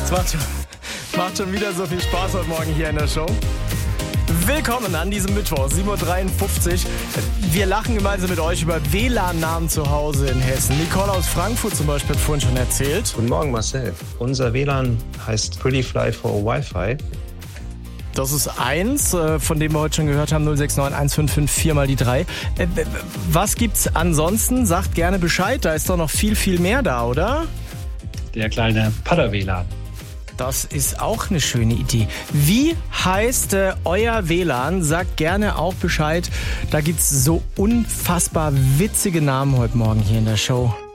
Es macht schon wieder so viel Spaß heute Morgen hier in der Show. Willkommen an diesem Mittwoch, 7.53 Uhr. Wir lachen gemeinsam mit euch über WLAN-Namen zu Hause in Hessen. Nicole aus Frankfurt zum Beispiel hat vorhin schon erzählt. Guten Morgen, Marcel. Unser WLAN heißt Pretty Fly for Wi-Fi. Das ist eins, von dem wir heute schon gehört haben, 069 1554 4 mal die 3. Was gibt's ansonsten? Sagt gerne Bescheid, da ist doch noch viel, viel mehr da, oder? Der kleine Padder-WLAN. Das ist auch eine schöne Idee. Wie heißt euer WLAN? Sagt gerne auch Bescheid. Da gibt's so unfassbar witzige Namen heute Morgen hier in der Show.